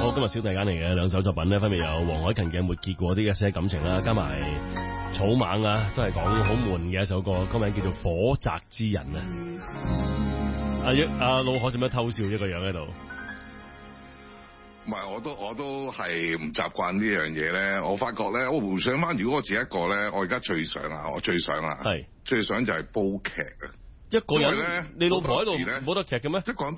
好，今日小弟揀嚟嘅兩首作品咧，分別有黃凱芹嘅《沒結果的一些感情》啦，加埋草蜢啊，都係講好悶嘅一首歌，歌名叫做《火宅之人》啊。阿老何做咩偷笑一個樣喺度？ 唔係，我都係唔習慣呢樣嘢咧。我發覺咧，我回想翻，如果我自己一個咧，我而家最想就係煲劇啊！ 一個人咧，你老婆喺度冇得劇嘅咩？ 一個人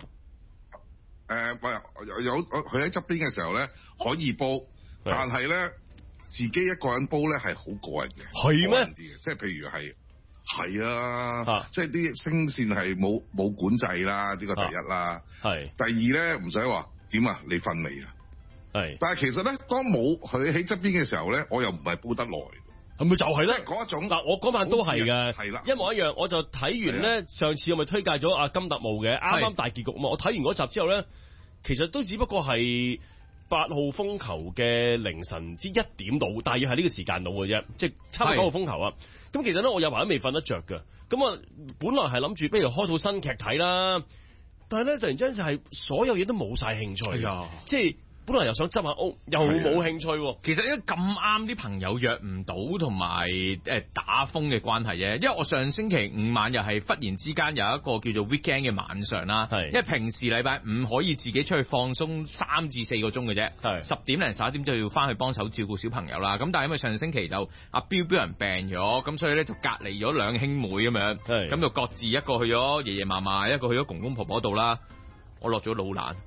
有佢喺側邊嘅時候咧，可以煲，但係咧自己一個人煲咧係好過癮嘅， 係咩？ 即係譬如係啊，即係啲聲線係冇管制啦，呢個第一啦。係第二咧，唔使話點啊，你瞓未啊？係。但係其實咧，當冇佢喺側邊嘅時候咧，我又唔係煲得耐。係咪就係咧？嗰一種嗱，我嗰晚都係嘅，係啦，一模一樣。我就睇完咧，上次我咪推介咗阿金特務嘅啱啱大結局嘛。我睇完嗰集之後咧，其實都只不過係8號風球嘅凌晨之1點到，大約係呢個時間到嘅啫，即係差唔多9號風球啊。咁其實咧，我有排都未瞓得着㗎。咁啊，本來係諗住不如開套新劇睇啦，但係咧突然之間就係所有嘢都冇晒興趣，即係。本來又想執下屋，又冇興趣。 其實因為咁啱啲朋友約唔到，同埋打風嘅關係啫。因為我上星期5晚又係忽然之間有一個叫做 weekend 嘅晚上啦。因為平時禮拜5可以自己出去放鬆3至4個鐘嘅啫。10點零11點就要翻去幫手照顧小朋友啦。咁但係因為上星期就阿標人病咗，咁所以咧就隔離咗2兄妹咁樣。咁就各自一個去咗爺爺嫲嫲，一個去咗公公婆婆度啦。我落咗老蘭。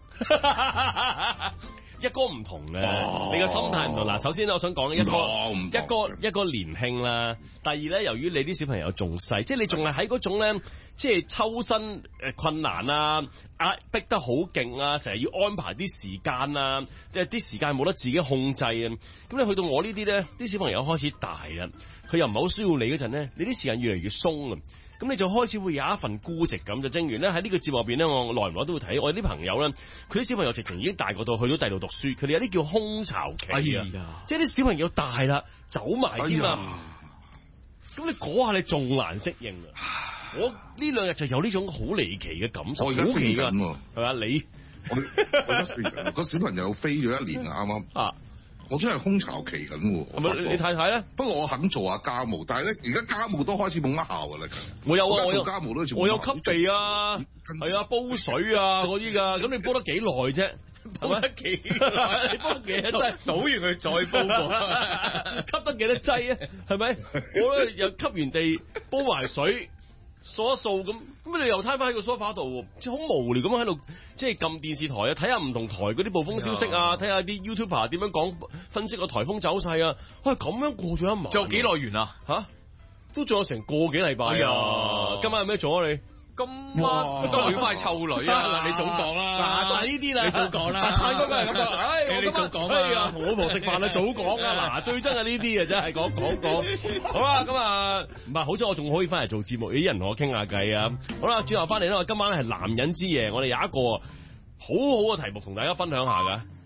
一哥唔同嘅，你個心態唔同。嗱，首先咧，我想講一哥年輕啦。第二咧，由於你啲小朋友仲細，即係你仲係喺嗰種咧，即係抽身困難啊，逼得好勁啊，成日要安排啲時間啊，即係啲時間冇得自己控制啊。咁你去到我呢啲咧，啲小朋友開始大啦，佢又唔係好需要你嗰陣咧，你啲時間越嚟越鬆啊。咁你就開始會有一份孤寂感，就正如咧喺呢個節目入邊咧，我耐唔耐都會睇我啲朋友咧，佢啲小朋友直情已經大個到去咗第度讀書，佢哋有啲叫空巢期即係啲小朋友大啦，走埋添啊，咁你嗰下你仲難適應啊！我呢2日就有呢種好離奇嘅感受， 我而家試緊喎， 係嘛？你我而家試緊，個小朋友飛咗1年啊，啱啱我真係空巢期緊喎。係咪你太太咧？不過我肯做下家務，但係咧而家家務都開始冇乜效㗎啦。 我有啊，我有家務都我有吸地啊，係啊，煲水啊嗰啲㗎。咁你煲得幾耐啫？煲得幾耐？你煲得幾多劑？ 倒完佢再煲過， 吸得幾多劑啊？係咪？我咧又吸完地煲埋水。掃一掃咁你又攤翻喺個梳化度，即係好無聊咁喺度，即係撳電視台啊，睇下唔同台嗰啲暴風消息啊，睇下啲 YouTuber 點樣講分析個颱風走勢啊，咁樣過咗一晚。 仲有幾耐完啊？ 吓，都仲有成個幾禮拜啊！今晚有咩做啊你？ 今晚都好快湊女啊！你早講啦， 嗱就係呢啲啦， 你早講啦， 燦哥都係咁講，你早講啦， 同老婆食飯啊，早講啊！嗱，最憎係呢啲啊，真係講。好啦，咁啊，唔係好彩我仲可以翻嚟做節目，有啲人同我傾下偈啊。好啦，轉頭翻嚟啦，我今晚咧係男人之夜，我哋有一個好好嘅題目同大家分享下噶。